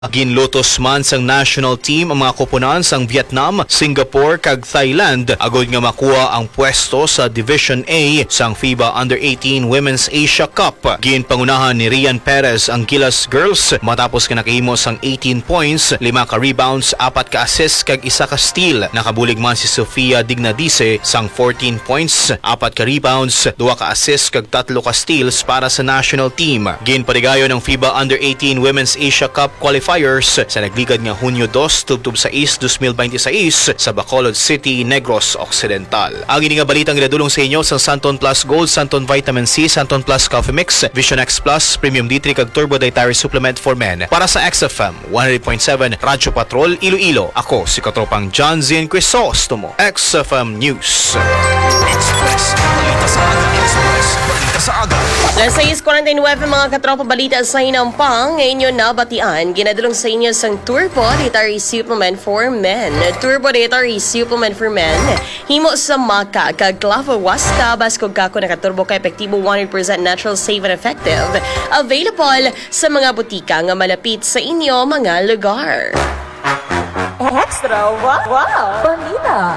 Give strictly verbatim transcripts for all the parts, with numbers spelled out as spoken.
Ginlotos man sang national team ang mga koponan sang Vietnam, Singapore kag Thailand agod nga makuha ang pwesto sa Division A sang FIBA Under eighteen Women's Asia Cup. Ginpangunahan ni Rian Perez ang Gilas Girls matapos ka nakahimo sang eighteen points, lima ka rebounds, apat ka assists kag isa ka steal. Nakabulig man si Sofia Dignadice sang fourteen points, apat ka rebounds, duwa ka assists kag tatlo ka steals para sa national team. Ginpadigayo ng FIBA Under eighteen Women's Asia Cup qualifier sa nagligad nga Hunyo two, tubtub sa East twenty twenty-six sa Bacolod City, Negros Occidental. Ang ini nga balitang ginadulong sa inyo sa Santon Plus Gold, Santon Vitamin C, Santon Plus Coffee Mix, Vision X Plus, Premium D three kag Turbo Dietary Supplement for Men. Para sa X F M one hundred point seven Radyo Patrol, Iloilo. Ako si Katropang John Zin Crisostomo, X F M News. Express, balita sa aga. Express, balita sa aga. Alas sais forty-nine mga katropa balita sa Inampang, ngayon yun nabatian, ginadulong sa inyo sang Turbo Dietary Supplement for Men. Turbo Dietary Supplement for Men, himo sa maka, kag clavo waska, baskog kako nakaturbo ka epektibo one hundred percent natural, safe and effective. Available sa mga butika nga malapit sa inyo mga lugar. Extra, wow, wow, balita.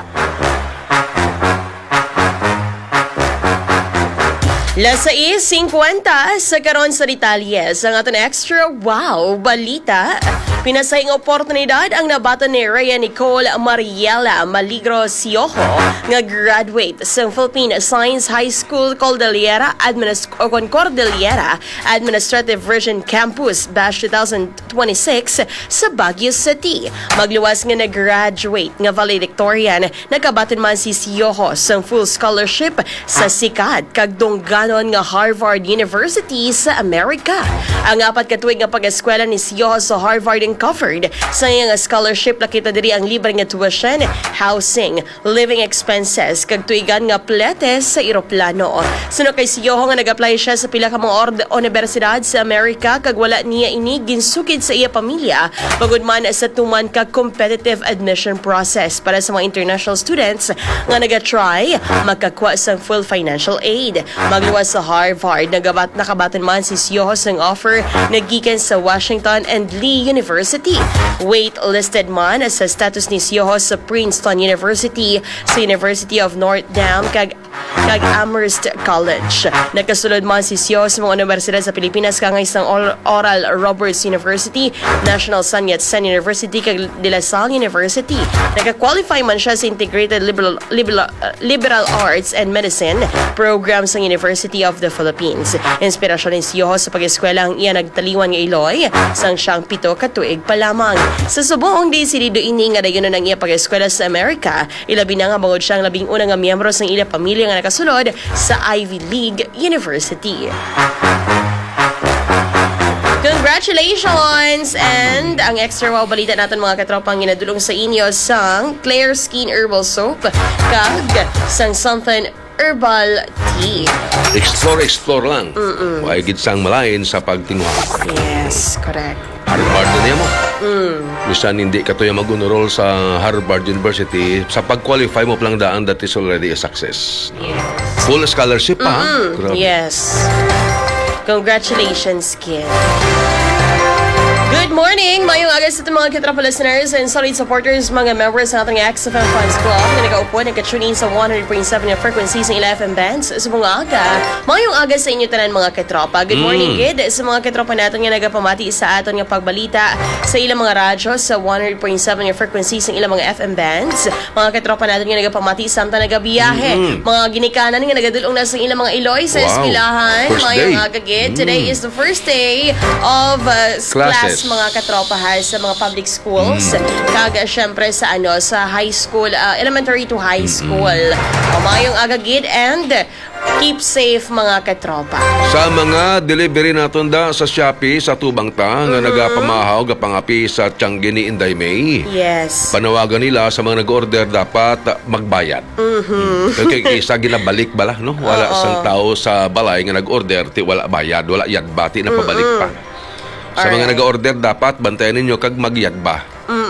Alas sais fifty sa karon sa Detalles ang aton extra wow balita. Pinasayang oportunidad ang nabaton ni Rhea Nicole Mariela Maligro Siojo nga graduate sa Philippine Science High School Cordillera Administ- o Cordillera Administrative Region Campus Batch twenty twenty-six sa Baguio City. Magluwas nga nag-graduate nga valedictorian, nakabaton man si Siojo sa full scholarship sa sikat kag dungganon nga Harvard University sa Amerika. Ang apat katuig nga pag-eskwela ni Siojo sa Harvard covered sa iyang scholarship, nakita diri ang libre nga tuition, housing, living expenses kag tuigan nga pletes sa eroplano. Suno kay Siojo nga nag-apply siya sa pila ka mga ord- universidad sa Amerika kag wala niya ini ginsukid sa iya pamilya pagod man sa tuman ka competitive admission process para sa mga international students nga naga-try magkakuha sa full financial aid. Magluwas sa Harvard, nagabat nakabatan man si Siojo sang offer nagikan sa Washington and Lee University. Wait-listed man sa status ni Siojo sa Princeton University, sa University of Notre Dame, kag, kag Amherst College. Nagkasulod man si Siojo sa mga universidad sa Pilipinas kangay sang Oral Roberts University, National Sun Yat-sen University, kag De La Salle University. Nagka-qualify man siya sa Integrated Liberal, Liberal, uh, Liberal Arts and Medicine program sa University of the Philippines. Inspirasyon ni Siojo sa pag-eskwela ang iya nagtaliwan nga Iloy sang siyang pito katuig pa lamang. Sa subong di si Dido ini nga dayon ang iya pag-eskwela sa Amerika, ilabi na nga bangod siyang labing una nga miyembro sa ila pamilya nga nakasulod sa Ivy League University. Congratulations! And ang extra wow balita natin mga katropang ginadulong sa inyo sang Claire Skin Herbal Soap kag sang something Herbal Tea. Explore, explore lang. Huwag gitsang malain sa pagtinguha. Yes, correct. Harvard na niya mo. Mm. Bisan hindi ka to yung mag-enroll sa Harvard University, sa pag-qualify mo palang daan, that is already a success. Yes. Full scholarship pa. Mm-hmm. Yes. Congratulations, kid. Good morning! Mayong agas sa mga katrapa listeners and solid supporters, mga members ng ating X F M Fans Club na nag-aupo, nag-tune in sa one hundred point seven na frequency sa ila F M bands sa mga aga. Mayong agas sa inyo tanan mga katropa. Good morning, kid! Sa mga katropa natin nga nagapamati sa aton nga pagbalita sa ilang mga radyo sa one hundred point seven na frequency sa ilang mga F M bands. Mga katropa natin nga nagapamati samtang nagabiyahe. Mm-hmm. Mga ginikanan nga nagadulong na sa ilang mga Iloy sa wow. eskwelahan. Mayong aga, kid! Today mm-hmm. is the first day of uh, class mga katropa ha, sa mga public schools. Mm. Kaga syempre sa ano sa high school, uh, elementary to high school. Mm-hmm. Mayong agagid and keep safe mga katropa. Sa mga delivery naton da sa Shopee sa Tubang ta nga mm-hmm. nagapamahaw gapangapi sa Tianggini Inday May. Yes. Panawagan nila sa mga nag-order dapat magbayad. Mm-hmm. Okay, isa ginabalik bala no. Wala Uh-oh. sang tao sa balay nga nag-order ti wala bayad, wala yadbati na pabalik mm-hmm. pa. Sa mga nag-order dapat bantayan ninyo kag magyadba. Mm-mm.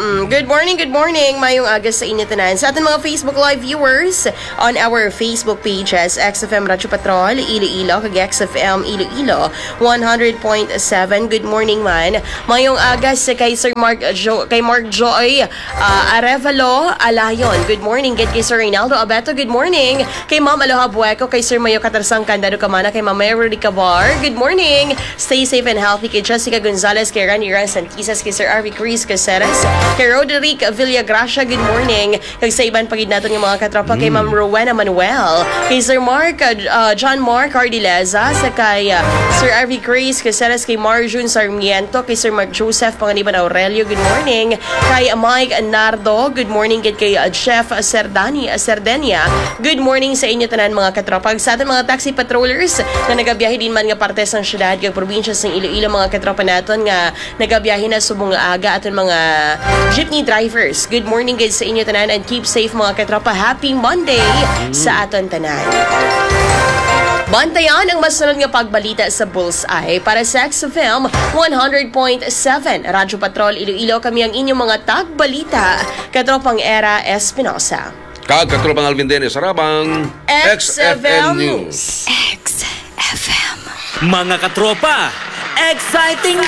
Mm-mm. Good morning, good morning. Mayong aga sa inyo tanan. Sa ating mga Facebook Live viewers on our Facebook pages, X F M Radyo Patrol, Iloilo, kag X F M Iloilo, one hundred point seven. Good morning man. Mayong aga sa kay Sir Mark jo- kay Mark Joy uh, Arevalo Alayon. Good morning. Get kay Sir Reynaldo Abeto. Good morning. Kay Ma'am Aloha Bueco, kay Sir Mayo Katarsang Candado Kamana, kay Ma'am Mary Cabar. Good morning. Stay safe and healthy kay Jessica Gonzalez, kay Rani Ran Santisas, kay Sir Arvi Cruz Caceres, kay Roderick Villagracia. Good morning. Kay sa iban pagid natin ng mga katropa, kay Ma'am Rowena Manuel, kay Sir Mark uh, John Mark Cardileza, sa kay uh, Sir Arvi Cruz Caceres, kay Marjun Sarmiento, kay Sir Mark Joseph Panganiban Aurelio. Good morning. Kay Mike Nardo. Good morning kay kay uh, Chef Serdani uh, Serdenia. Good morning sa inyo tanan mga katropa. Sa ating mga taxi patrollers na nagabiyahe din man nga partes ng syudad kag probinsya ng Iloilo, mga katropa naton nga nagabiyahe na subong nga aga aton mga jeepney drivers. Good morning guys sa inyo tanan and keep safe mga katropa. Happy Monday sa aton tanan. Bantayan ang masunod nga pagbalita sa Bullseye para sa X F M one hundred point seven. Radyo Patrol Iloilo, kami ang inyong mga tagbalita. Katropang Era Espinosa. Kag katropang Alvin Dennis Sarabang, X F M News. Mga katropa, exciting